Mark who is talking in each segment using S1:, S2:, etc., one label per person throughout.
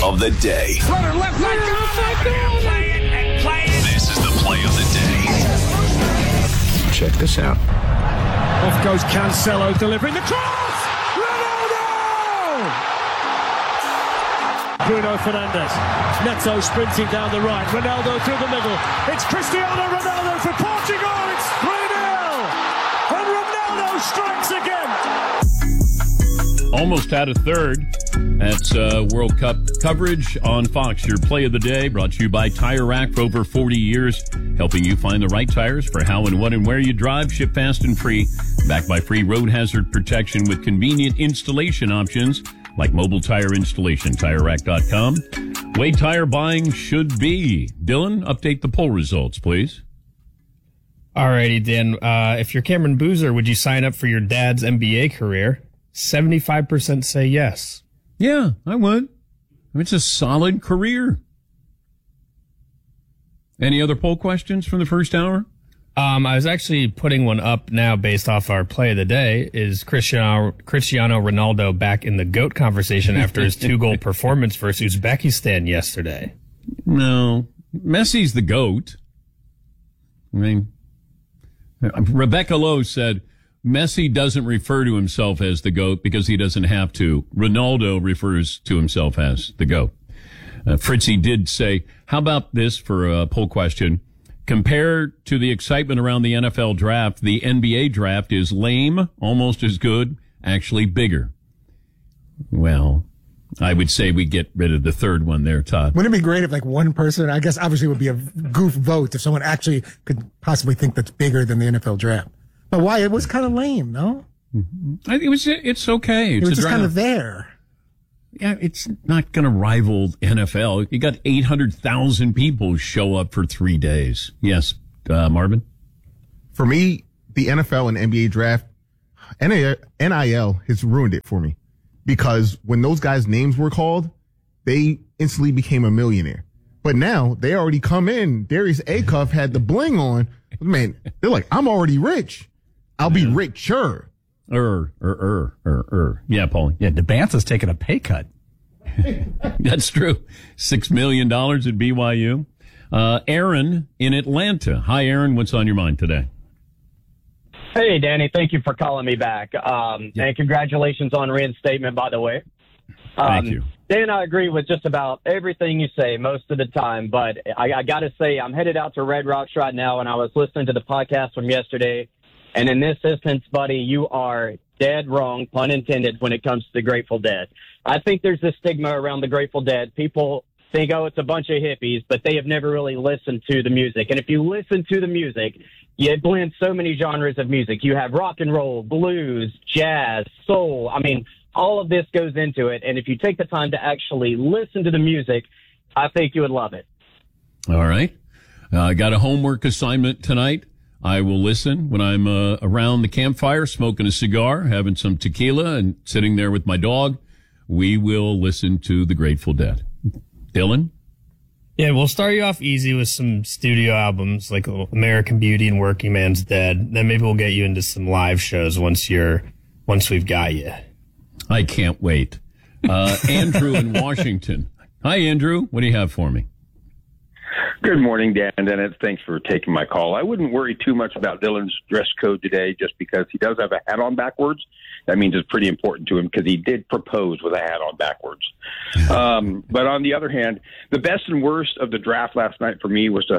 S1: of the day.
S2: Runner left, right, play it and play it.
S1: This is the play of the day. Check this out.
S2: Off goes Cancelo, delivering the cross. Ronaldo! Bruno Fernandes. Neto sprinting down the right. Ronaldo through the middle. It's Cristiano Ronaldo for Portugal. It's 3-0. And Ronaldo strikes again.
S3: Almost had a third. That's World Cup coverage on Fox. Your play of the day brought to you by Tire Rack for over 40 years, helping you find the right tires for how and what and where you drive. Ship fast and free. Backed by free road hazard protection with convenient installation options like mobile tire installation. TireRack.com. Way tire buying should be. Dylan, update the poll results, please.
S4: Alrighty, Dan. If you're Cameron Boozer, would you sign up for your dad's NBA career? 75% say yes.
S3: Yeah, I would. I mean, it's a solid career. Any other poll questions from the first hour?
S4: I was actually putting one up now based off our play of the day. Is Cristiano Ronaldo back in the GOAT conversation after his 2-goal performance versus Uzbekistan yesterday?
S3: No. Messi's the GOAT. I mean, Rebecca Lowe said, Messi doesn't refer to himself as the GOAT because he doesn't have to. Ronaldo refers to himself as the GOAT. Fritzy did say, how about this for a poll question? Compared to the excitement around the NFL draft, the NBA draft is lame, almost as good, actually bigger. Well, I would say we get rid of the third one there, Todd.
S5: Wouldn't it be great if one person, I guess obviously it would be a goof vote if someone actually could possibly think that's bigger than the NFL draft. But why? It was kind of lame, no?
S3: I think it's okay.
S5: It was just kind of there.
S3: Yeah, it's not going to rival NFL. You got 800,000 people show up for 3 days. Yes, Marvin?
S6: For me, the NFL and NBA draft, NIL has ruined it for me. Because when those guys' names were called, they instantly became a millionaire. But now, they already come in. Darius Acuff had the bling on. Man, they're like, I'm already rich. I'll be richer.
S3: Yeah, Paulie.
S7: Yeah, DeBance's taking a pay cut.
S3: That's true. $6 million at BYU. Aaron in Atlanta. Hi, Aaron. What's on your mind today?
S8: Hey, Danny. Thank you for calling me back. And congratulations on reinstatement, by the way.
S3: Thank you.
S8: Dan, I agree with just about everything you say most of the time, but I got to say I'm headed out to Red Rocks right now, and I was listening to the podcast from yesterday. And in this instance, buddy, you are dead wrong, pun intended, when it comes to the Grateful Dead. I think there's this stigma around the Grateful Dead. People think, oh, it's a bunch of hippies, but they have never really listened to the music. And if you listen to the music, it blends so many genres of music. You have rock and roll, blues, jazz, soul. I mean, all of this goes into it. And if you take the time to actually listen to the music, I think you would love it.
S3: All right. I got a homework assignment tonight. I will listen when I'm around the campfire, smoking a cigar, having some tequila, and sitting there with my dog. We will listen to the Grateful Dead. Dylan?
S4: Yeah, we'll start you off easy with some studio albums like American Beauty and Working Man's Dead. Then maybe we'll get you into some live shows once we've got you.
S3: I can't wait. Andrew in Washington. Hi, Andrew. What do you have for me?
S9: Good morning, Dan. And thanks for taking my call. I wouldn't worry too much about Dylan's dress code today just because he does have a hat on backwards. That means it's pretty important to him because he did propose with a hat on backwards. But on the other hand, the best and worst of the draft last night for me was the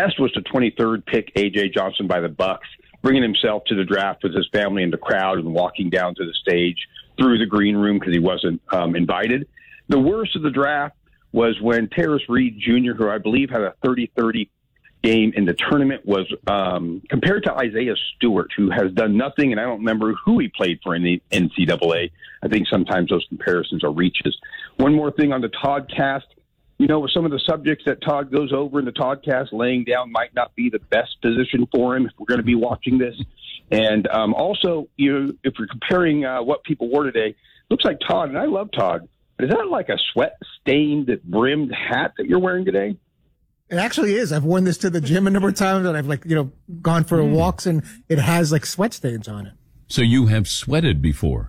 S9: 23rd pick, A.J. Johnson by the Bucks, bringing himself to the draft with his family in the crowd and walking down to the stage through the green room because he wasn't invited. The worst of the draft was when Terrace Reed Jr., who I believe had a 30-30 game in the tournament, was compared to Isaiah Stewart, who has done nothing, and I don't remember who he played for in the NCAA. I think sometimes those comparisons are reaches. One more thing on the Toddcast. You know, with some of the subjects that Todd goes over in the Toddcast, laying down might not be the best position for him if we're going to be watching this. And also, if you're comparing what people wore today, looks like Todd, and I love Todd, but is that like a sweat-stained, brimmed hat that you're wearing today?
S5: It actually is. I've worn this to the gym a number of times, and I've gone for walks, and it has sweat stains on it.
S3: So you have sweated before?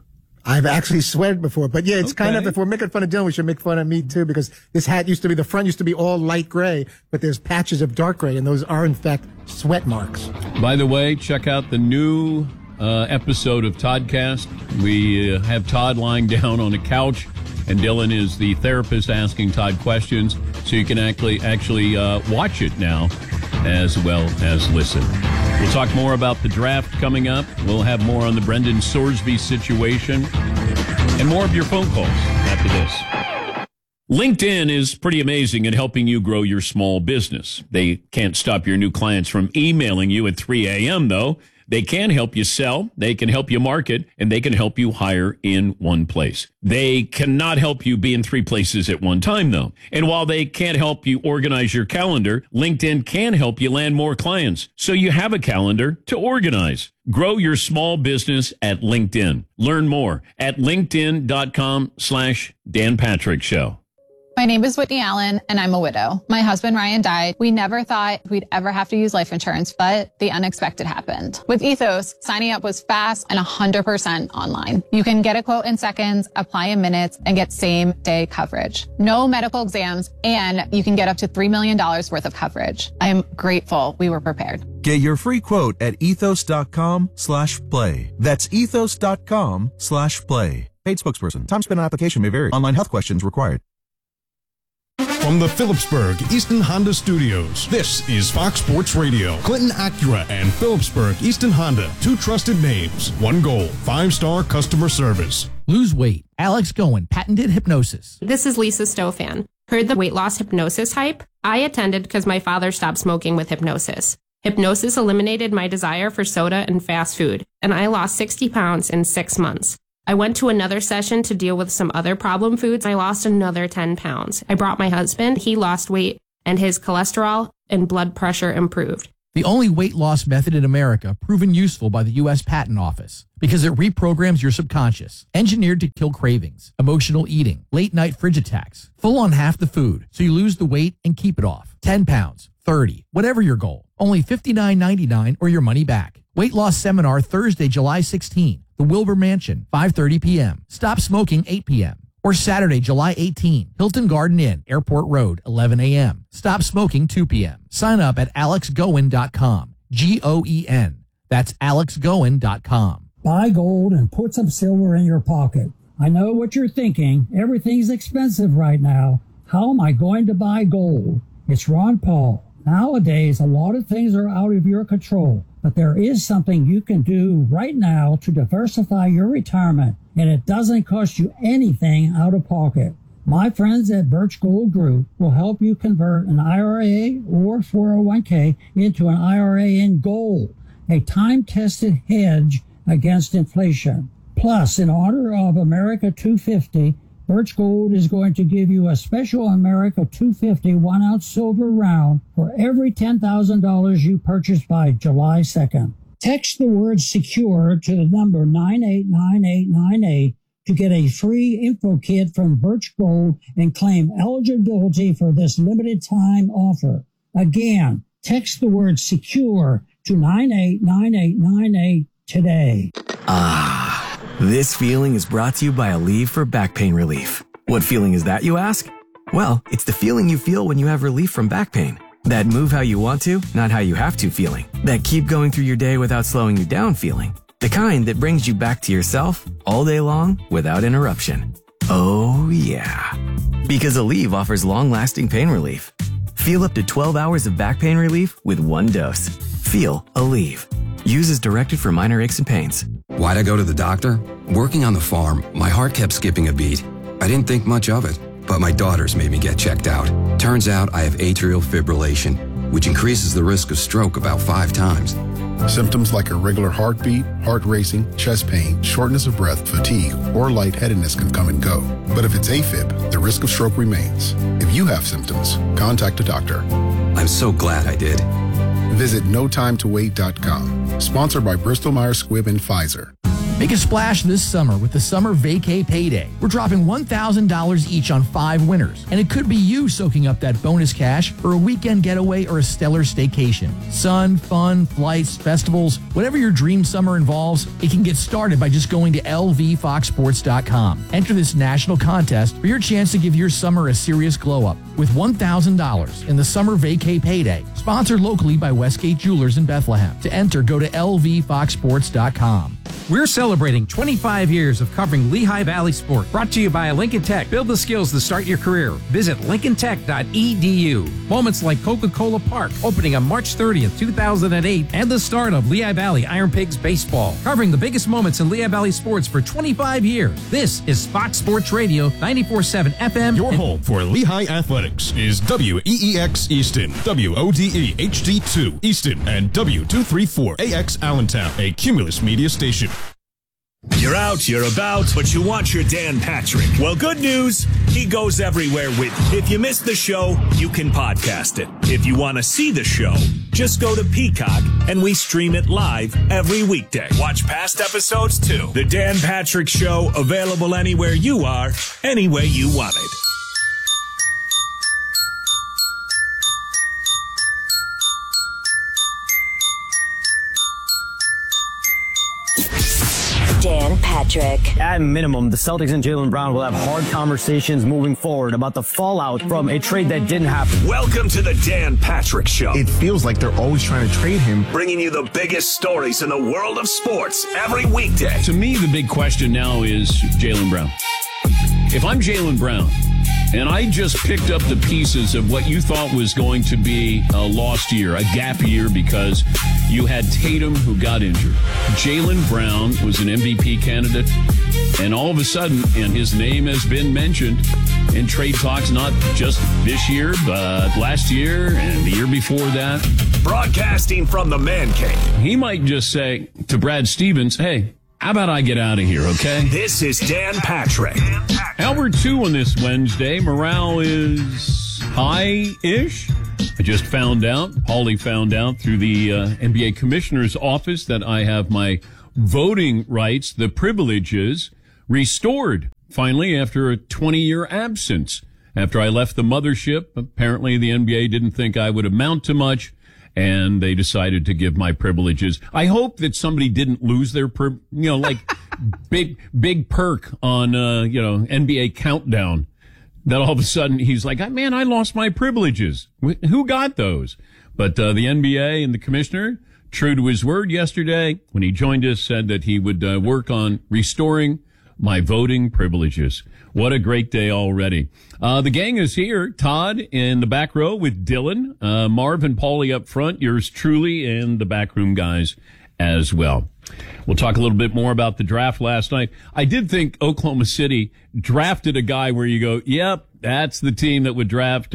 S5: I've actually sweated before, but yeah, it's kind of,
S3: Okay.
S5: if we're making fun of Dylan, we should make fun of me too, because this hat the front used to be all light gray, but there's patches of dark gray, and those are in fact sweat marks.
S3: By the way, check out the new episode of Toddcast. We have Todd lying down on a couch, and Dylan is the therapist asking Todd questions, so you can actually watch it now as well as listen. We'll talk more about the draft coming up. We'll have more on the Brendan Sorsby situation and more of your phone calls after this. LinkedIn is pretty amazing at helping you grow your small business. They can't stop your new clients from emailing you at 3 a.m., though. They can help you sell, they can help you market, and they can help you hire in one place. They cannot help you be in 3 places at one time, though. And while they can't help you organize your calendar, LinkedIn can help you land more clients, so you have a calendar to organize. Grow your small business at LinkedIn. Learn more at linkedin.com/Dan Patrick Show.
S7: My name is Whitney Allen, and I'm a widow. My husband, Ryan, died. We never thought we'd ever have to use life insurance, but the unexpected happened. With Ethos, signing up was fast and 100% online. You can get a quote in seconds, apply in minutes, and get same-day coverage. No medical exams, and you can get up to $3 million worth of coverage. I am grateful we were prepared.
S10: Get your free quote at ethos.com/play. That's ethos.com/play. Paid spokesperson. Time spent on application may vary. Online health questions required.
S11: From the Phillipsburg Easton Honda Studios, this is Fox Sports Radio. Clinton Acura and Phillipsburg Easton Honda, 2 trusted names, 1 goal, 5-star customer service.
S12: Lose weight. Alex Goen, patented hypnosis.
S13: This is Lisa Stofan. Heard the weight loss hypnosis hype? I attended because my father stopped smoking with hypnosis. Hypnosis eliminated my desire for soda and fast food, and I lost 60 pounds in 6 months. I went to another session to deal with some other problem foods. I lost another 10 pounds. I brought my husband. He lost weight, and his cholesterol and blood pressure improved.
S12: The only weight loss method in America proven useful by the U.S. Patent Office because it reprograms your subconscious, engineered to kill cravings, emotional eating, late-night fridge attacks, full on half the food, so you lose the weight and keep it off. 10 pounds, 30, whatever your goal. Only $59.99 or your money back. Weight loss seminar Thursday, July 16. The Wilbur Mansion, 5:30 p.m. Stop smoking, 8 p.m. Or Saturday, July 18, Hilton Garden Inn, Airport Road, 11 a.m. Stop smoking, 2 p.m. Sign up at alexgoen.com. G-O-E-N. That's alexgoen.com.
S14: Buy gold and put some silver in your pocket. I know what you're thinking. Everything's expensive right now. How am I going to buy gold? It's Ron Paul. Nowadays, a lot of things are out of your control, but there is something you can do right now to diversify your retirement, and it doesn't cost you anything out of pocket. My friends at Birch Gold Group will help you convert an IRA or 401k into an IRA in gold, a time-tested hedge against inflation. Plus, in honor of America 250, Birch Gold is going to give you a special America 250 1-ounce silver round for every $10,000 you purchase by July 2nd. Text the word SECURE to the number 989898 to get a free info kit from Birch Gold and claim eligibility for this limited time offer. Again, text the word SECURE to 989898 today.
S15: This feeling is brought to you by Aleve for back pain relief. What feeling is that, you ask? Well, it's the feeling you feel when you have relief from back pain. That move how you want to, not how you have to feeling. That keep going through your day without slowing you down feeling. The kind that brings you back to yourself all day long without interruption. Oh, yeah. Because Aleve offers long-lasting pain relief. Feel up to 12 hours of back pain relief with 1 dose. Feel Aleve. Use as directed for minor aches and pains.
S16: Why'd I go to the doctor? Working on the farm, my heart kept skipping a beat. I didn't think much of it, but my daughters made me get checked out. Turns out I have atrial fibrillation, which increases the risk of stroke about 5 times.
S17: Symptoms like irregular heartbeat, heart racing, chest pain, shortness of breath, fatigue, or lightheadedness can come and go. But if it's AFib, the risk of stroke remains. If you have symptoms, contact a doctor.
S16: I'm so glad I did.
S17: Visit notimetowait.com. Sponsored by Bristol Myers Squibb and Pfizer.
S12: Make a splash this summer with the Summer Vacay Payday. We're dropping $1,000 each on 5 winners, and it could be you soaking up that bonus cash for a weekend getaway or a stellar staycation. Sun, fun, flights, festivals, whatever your dream summer involves, it can get started by just going to lvfoxsports.com. Enter this national contest for your chance to give your summer a serious glow-up with $1,000 in the Summer Vacay Payday, sponsored locally by Westgate Jewelers in Bethlehem. To enter, go to lvfoxsports.com.
S18: We're celebrating 25 years of covering Lehigh Valley sport. Brought to you by Lincoln Tech. Build the skills to start your career. Visit lincolntech.edu. Moments like Coca-Cola Park, opening on March 30th, 2008, and the start of Lehigh Valley Iron Pigs baseball. Covering the biggest moments in Lehigh Valley sports for 25 years. This is Fox Sports Radio, 94.7 FM.
S11: Your home for Lehigh Athletics is WEEX Easton, WODE HD2 Easton, and W234AX Allentown, a Cumulus Media station.
S19: You're out, you're about, but you want your Dan Patrick. Well, good news, he goes everywhere with you. If you missed the show, you can podcast it. If you want to see the show, just go to Peacock, and we stream it live every weekday. Watch past episodes, too. The Dan Patrick Show, available anywhere you are, any way you want it.
S20: Dan Patrick. At minimum, the Celtics and Jaylen Brown will have hard conversations moving forward about the fallout from a trade that didn't happen.
S19: Welcome to the Dan Patrick Show.
S6: It feels like they're always trying to trade him.
S19: Bringing you the biggest stories in the world of sports every weekday.
S3: To me, the big question now is Jaylen Brown. If I'm Jaylen Brown, and I just picked up the pieces of what you thought was going to be a lost year, a gap year, because you had Tatum who got injured. Jaylen Brown was an MVP candidate, and all of a sudden, and his name has been mentioned in trade talks, not just this year, but last year and the year before that.
S19: Broadcasting from the Man Cave.
S3: He might just say to Brad Stevens, hey, how about I get out of here, okay?
S19: This is Dan Patrick.
S3: Hour 2 on this Wednesday. Morale is high-ish. I just found out, Paulie found out through the NBA Commissioner's office that I have my voting rights, the privileges, restored, finally, after a 20-year absence. After I left the mothership, apparently the NBA didn't think I would amount to much, and they decided to give my privileges. I hope that somebody didn't lose their, like big perk on, NBA Countdown, that all of a sudden he's like, man, I lost my privileges. Who got those? But the NBA and the commissioner, true to his word yesterday, when he joined us, said that he would work on restoring my voting privileges. What a great day already. The gang is here. Todd in the back row with Dylan, Marv and Paulie up front, yours truly, and the backroom guys as well. We'll talk a little bit more about the draft last night. I did think Oklahoma City drafted a guy where you go, yep, that's the team that would draft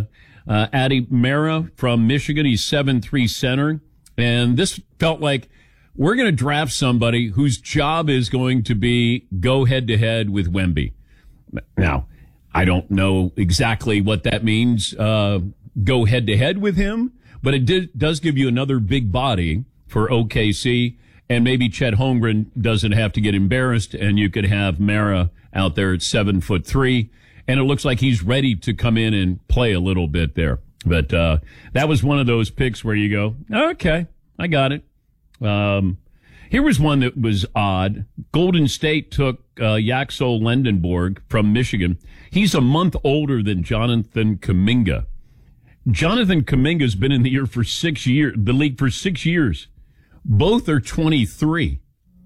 S3: Addy Mara from Michigan. He's 7'3" center. And this felt like we're going to draft somebody whose job is going to be go head-to-head with Wemby. Now, I don't know exactly what that means, go head-to-head with him, but it does give you another big body for OKC, and maybe Chet Holmgren doesn't have to get embarrassed, and you could have Mara out there at 7'3", and it looks like he's ready to come in and play a little bit there. But that was one of those picks where you go, okay, I got it. Here was one that was odd. Golden State took Yaxel Lendenborg from Michigan. He's a month older than Jonathan Kuminga. Jonathan Kuminga's been in the league for 6 years. Both are 23.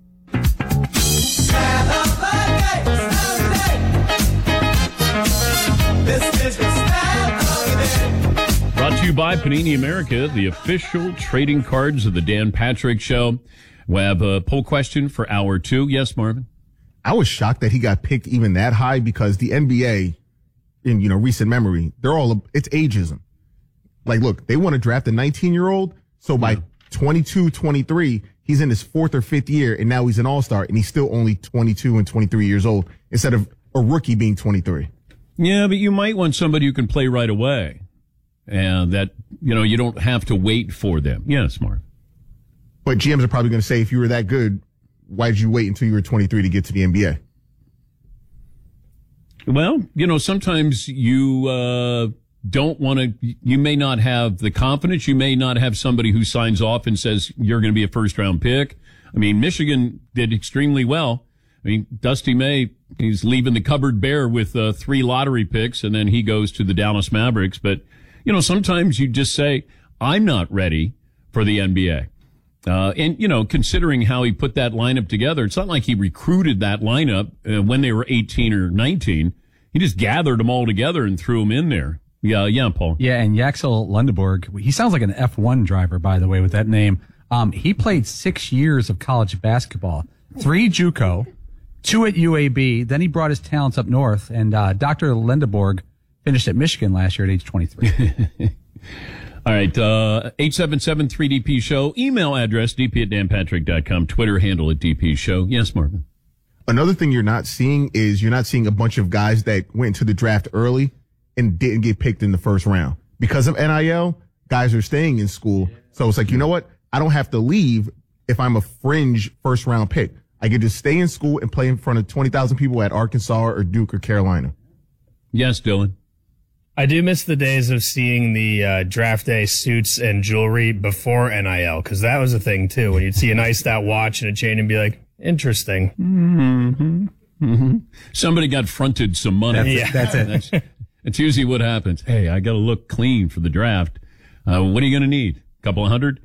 S3: Brought to you by Panini America, the official trading cards of the Dan Patrick Show. We have a poll question for hour 2. Yes, Marvin?
S6: I was shocked that he got picked even that high because the NBA, in recent memory, it's ageism. Like, look, they want to draft a 19-year-old, so by 22, 23, he's in his 4th or 5th year, and now he's an all-star, and he's still only 22 and 23 years old instead of a rookie being 23.
S3: Yeah, but you might want somebody who can play right away, and that, you don't have to wait for them. Yes, Marv.
S6: But GMs are probably going to say, if you were that good, why did you wait until you were 23 to get to the NBA?
S3: Well, sometimes you don't want to, you may not have the confidence. You may not have somebody who signs off and says you're going to be a first round pick. I mean, Michigan did extremely well. I mean, Dusty May, he's leaving the cupboard bare with 3 lottery picks, and then he goes to the Dallas Mavericks. But, sometimes you just say, I'm not ready for the NBA. And, considering how he put that lineup together, it's not like he recruited that lineup when they were 18 or 19. He just gathered them all together and threw them in there. Yeah, Paul.
S21: Yeah, and Yaxel Lundeborg, he sounds like an F1 driver, by the way, with that name. He played 6 years of college basketball, 3 JUCO, 2 at UAB. Then he brought his talents up north, and Dr. Lundeborg finished at Michigan last year at age 23.
S3: All right, 877-3DP Show. Email address, dp@danpatrick.com. Twitter handle at DP Show. Yes, Marvin.
S6: Another thing you're not seeing is you're not seeing a bunch of guys that went into the draft early and didn't get picked in the first round. Because of NIL, guys are staying in school. So it's like, you know what? I don't have to leave if I'm a fringe first round pick. I get to stay in school and play in front of 20,000 people at Arkansas or Duke or Carolina.
S3: Yes, Dylan.
S4: I do miss the days of seeing the draft day suits and jewelry before NIL, because that was a thing, too, when you'd see a iced out watch and a chain and be like, interesting.
S3: Mm-hmm. Mm-hmm. Somebody got fronted some money.
S21: That's it.
S3: That's usually what happens. Hey, I got to look clean for the draft. What are you going to need? A couple of hundred?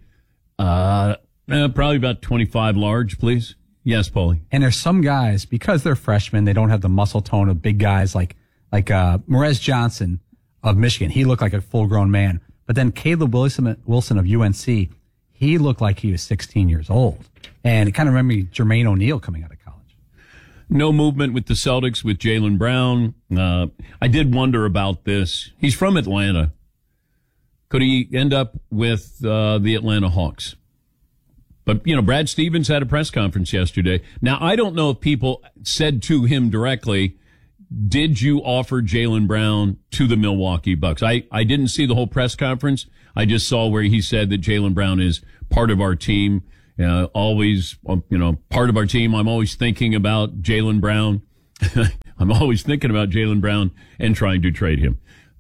S3: Probably about 25 large, please. Yes, Paulie.
S21: And there's some guys, because they're freshmen, they don't have the muscle tone of big guys like Morez Johnson of Michigan. He looked like a full-grown man. But then Caleb Wilson of UNC, he looked like he was 16 years old. And it kind of reminded me of Jermaine O'Neal coming out of college.
S3: No movement with the Celtics with Jaylen Brown. I did wonder about this. He's from Atlanta. Could he end up with the Atlanta Hawks? But, Brad Stevens had a press conference yesterday. Now, I don't know if people said to him directly, did you offer Jaylen Brown to the Milwaukee Bucks? I didn't see the whole press conference. I just saw where he said that Jaylen Brown is part of our team. Always, part of our team. I'm always thinking about Jaylen Brown. I'm always thinking about Jaylen Brown and trying to trade him.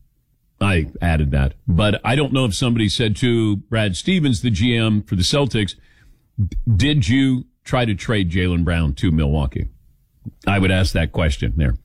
S3: I added that. But I don't know if somebody said to Brad Stevens, the GM for the Celtics, did you try to trade Jaylen Brown to Milwaukee? I would ask that question there.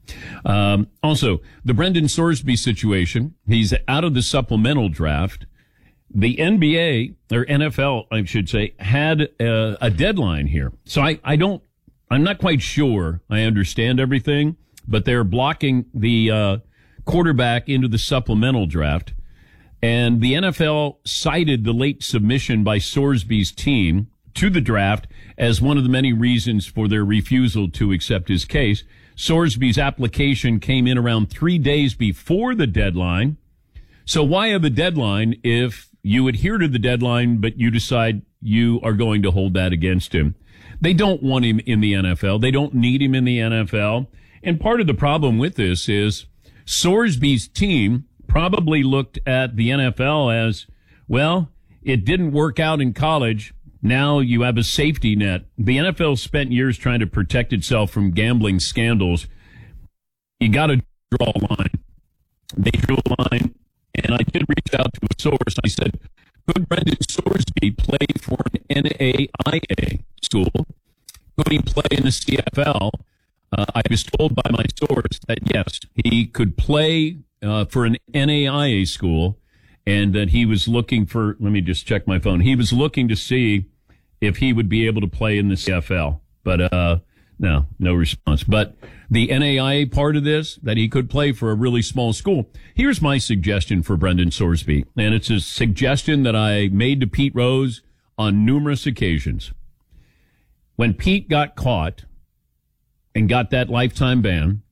S3: Also, the Brendan Sorsby situation. He's out of the supplemental draft. The NBA, or NFL, I should say, had a deadline here. So I'm not quite sure I understand everything, but they're blocking the quarterback into the supplemental draft. And the NFL cited the late submission by Sorsby's team to the draft as one of the many reasons for their refusal to accept his case. Sorsby's application came in around 3 days before the deadline. So why have a deadline if you adhere to the deadline, but you decide you are going to hold that against him? They don't want him in the NFL. They don't need him in the NFL. And part of the problem with this is Sorsby's team probably looked at the NFL as, well, it didn't work out in college. Now you have a safety net. The NFL spent years trying to protect itself from gambling scandals. You got to draw a line. They drew a line, and I did reach out to a source. I said, could Brendan Sorsby play for an NAIA school? Could he play in the CFL? I was told by my source that, yes, he could play for an NAIA school, and that he was looking for, let me just check my phone, he was looking to see if he would be able to play in the CFL. But no response. But the NAIA part of this, that he could play for a really small school. Here's my suggestion for Brendan Sorsby, and it's a suggestion that I made to Pete Rose on numerous occasions. When Pete got caught and got that lifetime ban,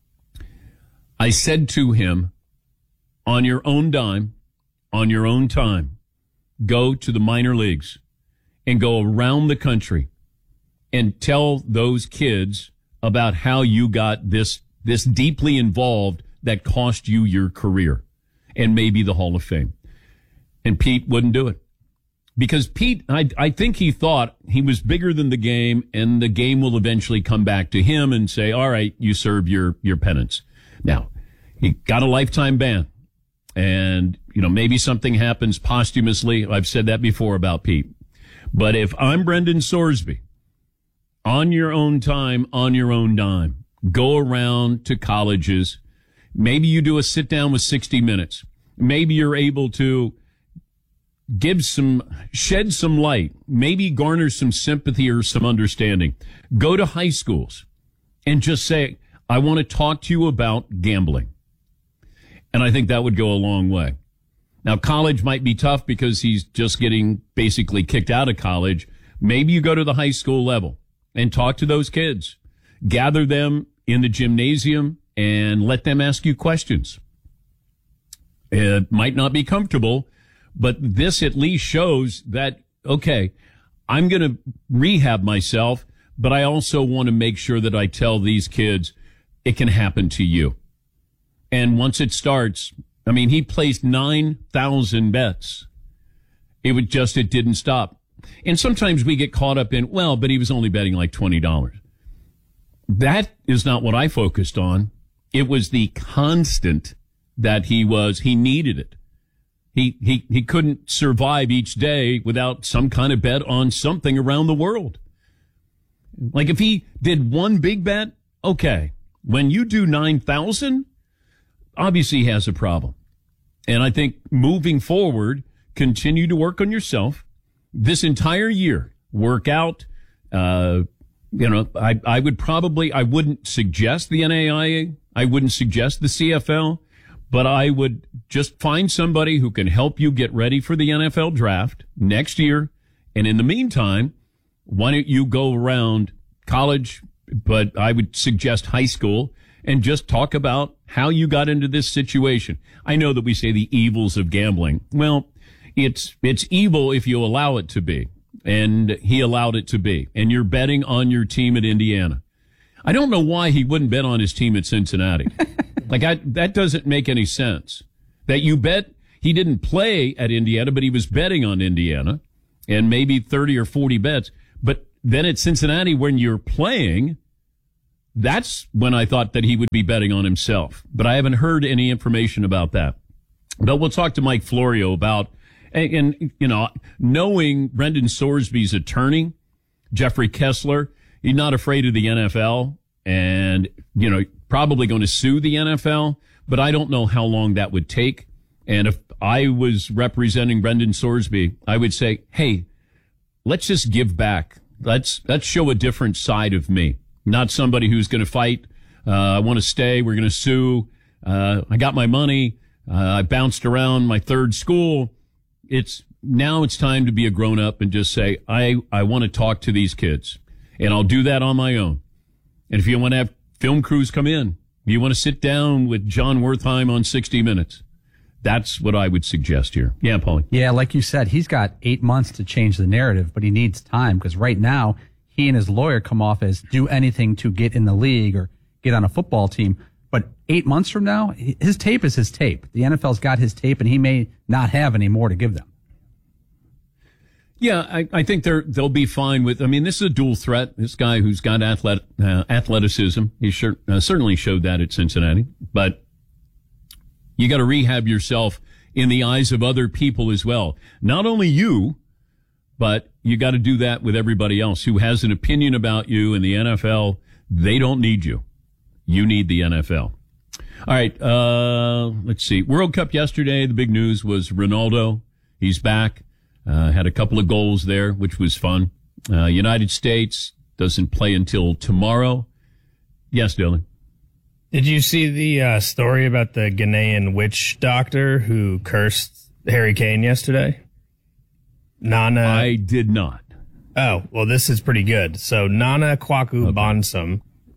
S3: I said to him, on your own dime, on your own time, go to the minor leagues and go around the country and tell those kids about how you got this deeply involved that cost you your career and maybe the Hall of Fame. And Pete wouldn't do it. Because Pete, I think he thought he was bigger than the game, and the game will eventually come back to him and say, all right, you serve your penance. Now, he got a lifetime ban. And, maybe something happens posthumously. I've said that before about Pete. But if I'm Brendan Sorsby, on your own time, on your own dime, go around to colleges. Maybe you do a sit down with 60 Minutes. Maybe you're able to shed some light, maybe garner some sympathy or some understanding. Go to high schools and just say, I want to talk to you about gambling. And I think that would go a long way. Now, college might be tough because he's just getting basically kicked out of college. Maybe you go to the high school level and talk to those kids. Gather them in the gymnasium and let them ask you questions. It might not be comfortable, but this at least shows that, okay, I'm going to rehab myself, but I also want to make sure that I tell these kids it can happen to you. And once it starts, he placed 9,000 bets. It didn't stop. And sometimes we get caught up in, but he was only betting like $20. That is not what I focused on. It was the constant that he needed it. He couldn't survive each day without some kind of bet on something around the world. Like if he did one big bet, okay. When you do 9,000, obviously he has a problem. And I think moving forward, continue to work on yourself. This entire year, work out. I wouldn't suggest the NAIA. I wouldn't suggest the CFL. But I would just find somebody who can help you get ready for the NFL draft next year. And in the meantime, why don't you go around college, but I would suggest high school, and just talk about how you got into this situation. I know that we say the evils of gambling. Well, it's evil if you allow it to be. And he allowed it to be. And you're betting on your team at Indiana. I don't know why he wouldn't bet on his team at Cincinnati. That doesn't make any sense. That you bet he didn't play at Indiana, but he was betting on Indiana, and maybe 30 or 40 bets. But then at Cincinnati, when you're playing, that's when I thought that he would be betting on himself. But I haven't heard any information about that. But we'll talk to Mike Florio about, and knowing Brendan Sorsby's attorney, Jeffrey Kessler, he's not afraid of the NFL, and, probably going to sue the NFL, but I don't know how long that would take. And if I was representing Brendan Sorsby, I would say, hey, let's just give back. Let's show a different side of me. Not somebody who's going to fight. I want to stay. We're going to sue. I got my money. I bounced around my third school. Now it's time to be a grown up and just say, I want to talk to these kids, and I'll do that on my own. And if you want to have film crews come in, you want to sit down with John Wertheim on 60 Minutes. That's what I would suggest here. Yeah, Paulie.
S21: Yeah, like you said, he's got 8 months to change the narrative, but he needs time because right now he and his lawyer come off as do anything to get in the league or get on a football team. But 8 months from now, his tape is his tape. The NFL's got his tape, and he may not have any more to give them.
S3: Yeah, I think they'll be fine with. This is a dual threat. This guy who's got athleticism, he certainly showed that at Cincinnati. But you got to rehab yourself in the eyes of other people as well. Not only you, but you got to do that with everybody else who has an opinion about you in the NFL. They don't need you. You need the NFL. All right, let's see. World Cup yesterday, the big news was Ronaldo. He's back. Had a couple of goals there, which was fun. United States doesn't play until tomorrow. Yes, Dylan.
S4: Did you see the story about the Ghanaian witch doctor who cursed Harry Kane yesterday? Nana.
S3: I did not.
S4: Oh, well, this is pretty good. So Nana Kwaku Bansum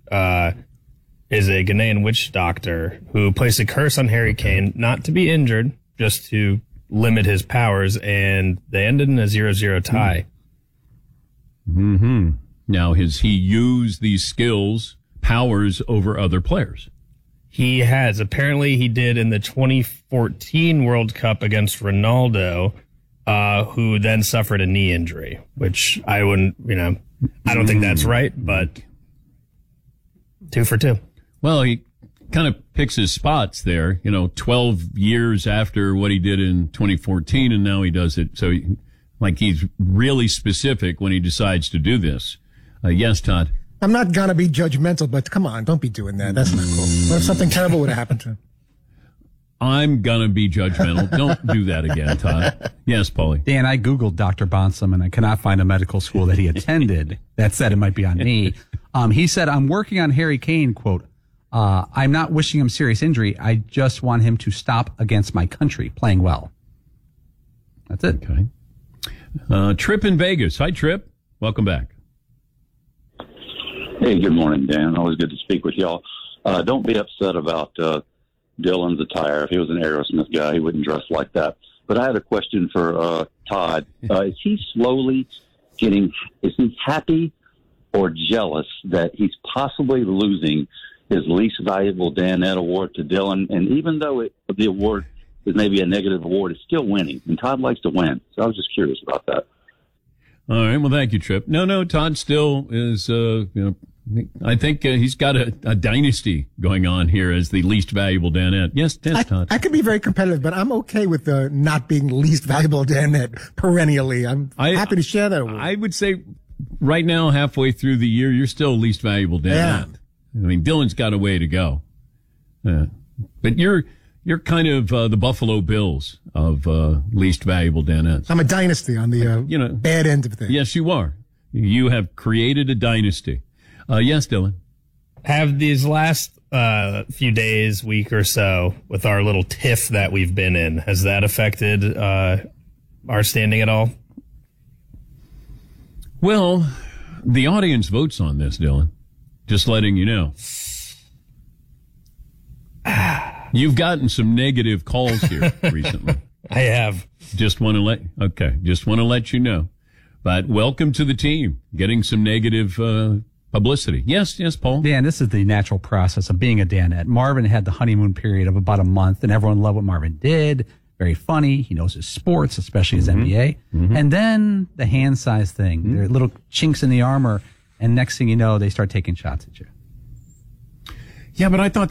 S4: is a Ghanaian witch doctor who placed a curse on Harry Kane, not to be injured, just to limit his powers, and they ended in a 0-0 tie.
S3: Mm-hmm. Now, has he used these powers over other players?
S4: He has. Apparently, he did in the 2014 World Cup against Ronaldo. who then suffered a knee injury, which I wouldn't, I don't think that's right, but 2 for 2.
S3: Well, he kind of picks his spots there, 12 years after what he did in 2014, and now he does it. So, he's really specific when he decides to do this. Yes, Todd.
S5: I'm not going to be judgmental, but come on, don't be doing that. That's not cool. What if something terrible would have happened to him?
S3: I'm going to be judgmental. Don't do that again, Todd. Yes, Paulie.
S21: Dan, I Googled Dr. Bonsum, and I cannot find a medical school that he attended that said it might be on me. He said, I'm working on Harry Kane, quote, I'm not wishing him serious injury. I just want him to stop against my country playing well. That's it.
S3: Okay. Trip in Vegas. Hi, Trip. Welcome back.
S1: Hey, good morning, Dan. Always good to speak with y'all. Don't be upset about Dylan's attire. If he was an Aerosmith guy, he wouldn't dress like that. But I had a question for Todd. Is he slowly is he happy or jealous that he's possibly losing his least valuable Danette award to Dylan? And even though the award is maybe a negative award, it's still winning. And Todd likes to win. So I was just curious about that.
S3: All right. Well, thank you, Trip. No, Todd still is, I think he's got a dynasty going on here as the least valuable Danette. Yes, Todd.
S5: I could be very competitive, but I'm okay with the not being least valuable Danette perennially. I'm happy to share that award.
S3: I would say right now, halfway through the year, you're still least valuable Danette. Yeah. I mean, Dylan's got a way to go. But you're kind of the Buffalo Bills of least valuable Danettes.
S5: I'm a dynasty on the bad end of things.
S3: Yes, you are. You have created a dynasty. Yes, Dylan.
S4: Have these last few days, week or so, with our little tiff that we've been in, has that affected our standing at all?
S3: Well, the audience votes on this, Dylan. Just letting you know. You've gotten some negative calls here recently.
S4: I have.
S3: Just want to let you know. But welcome to the team. Getting some negative publicity. Yes, Paul.
S21: Dan, this is the natural process of being a Danette. Marvin had the honeymoon period of about a month, and everyone loved what Marvin did. Very funny. He knows his sports, especially his NBA. Mm-hmm. And then the hand size thing. Mm-hmm. There are little chinks in the armor, and next thing you know, they start taking shots at you.
S3: Yeah, but I thought